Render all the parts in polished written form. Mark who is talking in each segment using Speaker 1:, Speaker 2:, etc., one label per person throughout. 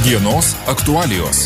Speaker 1: Dienos aktualijos.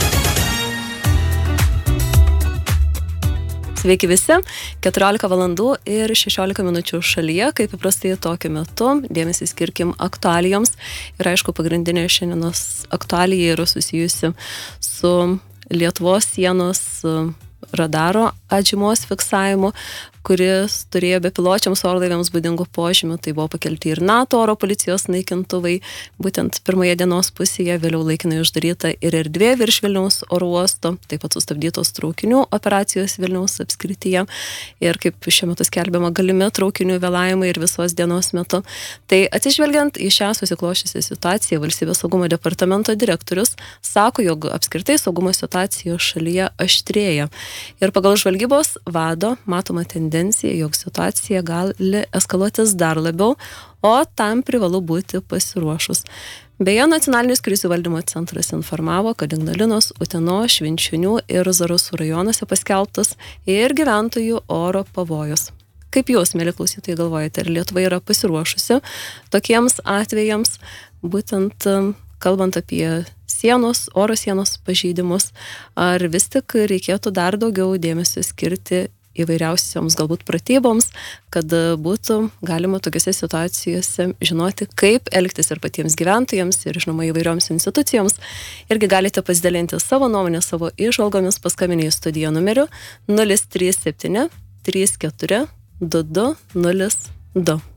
Speaker 2: Sveiki visi, 14 valandų ir 16 minučių šalyje, kaip įprastai tokiu metu, dėmesį skirkim aktualijoms. Ir aišku, pagrindinė šiandienos aktualija yra susijusi su Lietuvos sienos radaro atžymos fiksavimu, kuris turėjo bepiločiams orlaiviams būdingų požymių. Tai buvo pakelti ir NATO oro policijos naikintuvai. Būtent pirmoje dienos pusėje, vėliau laikinai uždaryta ir erdvė virš Vilniaus oro uosto, taip pat sustabdytos traukinių operacijos Vilniaus apskrityje. Ir kaip šiuo metu skelbiama, galimi traukinių vėlavimai ir visos dienos metu. Tai atsižvelgiant į šią susikloščiusią situaciją, Valstybės saugumo departamento direktorius sako, jog apskritai saugumo situacija šalyje aštrėja. Ir pagal žvalgybos vado matoma tendencija, jog situacija gali eskaluotis dar labiau, o tam privalu būti pasiruošus. Beje, Nacionalinis krizių valdymo centras informavo, kad Ignalinos, Utenos, Švenčionių ir Zarasų rajonuose paskelbtas ir gyventojų oro pavojus. Kaip jūs, mėly klausytojai, galvojate, ar Lietuva yra pasiruošusi tokiems atvejams, būtent kalbant apie oro sienos pažeidimus, ar vis tik reikėtų dar daugiau dėmesio skirti įvairiausioms galbūt pratyboms, kad būtų galima tokiose situacijose žinoti, kaip elgtis ir patiems gyventojams, ir žinoma įvairioms institucijoms. Irgi galite pasidalinti savo nuomonę, savo įžvalgomis, paskambinę į studiją numeriu 037 34 22 02.